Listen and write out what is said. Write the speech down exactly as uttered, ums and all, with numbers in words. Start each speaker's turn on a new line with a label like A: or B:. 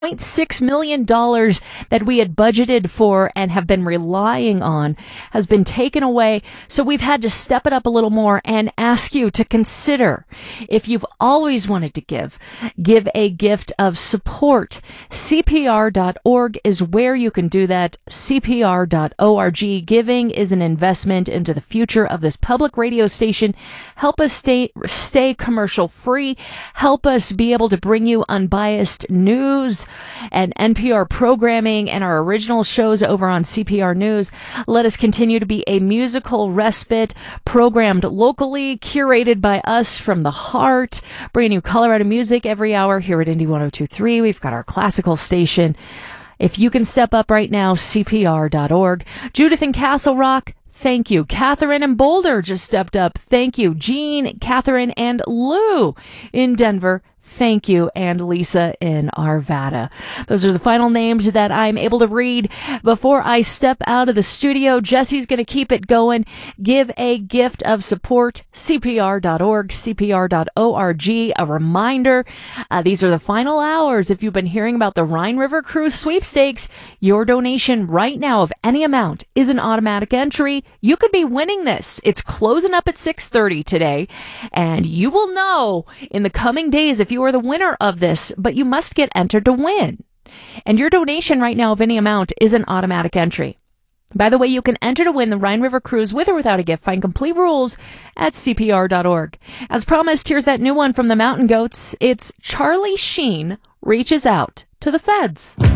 A: point six million dollars that we had budgeted for and have been relying on has been taken away. So we've had to step it up a little more and ask you to consider, if you've always wanted to give, give a gift of support. C P R dot org is where you can do that. C P R dot org. Giving is an investment into the future of this public radio station. Help us stay, stay commercial free. Help us be able to bring you unbiased news and N P R programming and our original shows over on C P R News. Let us continue to be a musical respite, programmed locally, curated by us from the heart, bringing you Colorado music every hour here at Indy one oh two point three. We've got our classical station. If you can step up right now, C P R dot org. Judith in Castle Rock, thank you. Catherine in Boulder just stepped up. Thank you. Jean, Catherine, and Lou in Denver, thank you. And Lisa in Arvada. Those are the final names that I'm able to read before I step out of the studio. Jesse's going to keep it going. Give a gift of support. C P R dot org, C P R dot org. A reminder, uh, these are the final hours. If you've been hearing about the Rhine River Cruise sweepstakes, your donation right now of any amount is an automatic entry. You could be winning this. It's closing up at six thirty today, and you will know in the coming days if you are the winner of this, but you must get entered to win. And your donation right now of any amount is an automatic entry. By the way, you can enter to win the Rhine River Cruise with or without a gift. Find complete rules at C P R dot org. As promised, here's that new one from the Mountain Goats. It's Charlie Sheen Reaches Out to the Feds.